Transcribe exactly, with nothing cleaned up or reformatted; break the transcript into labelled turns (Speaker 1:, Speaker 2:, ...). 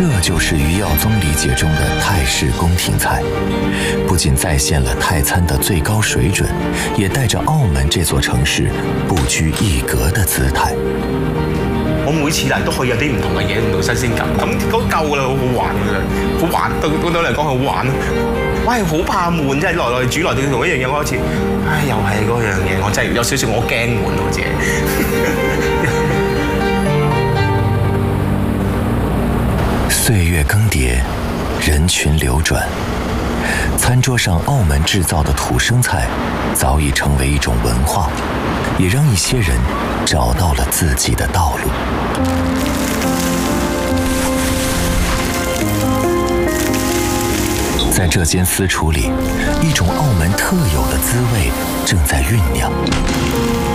Speaker 1: 这就是余耀宗理解中的泰式宫廷菜，不仅再现了泰餐的最高水准，也帶着澳門這座城市不拘一格的姿態。
Speaker 2: 我每次嚟都可以有啲唔同嘅嘢，唔同新鮮感，咁嗰夠啦，好玩㗎啦，好玩對對我嚟講好玩咯。喂，好怕悶，即係來來煮來到同一樣嘢，我開始，唉，又係嗰樣嘢，我真係有少少我驚悶好似。
Speaker 1: 歲月更迭，人群流轉，餐桌上澳門製造的土生菜早已成為一種文化，也讓一些人找到了自己的道路。在這間私廚裡，一種澳門特有的滋味正在醞釀。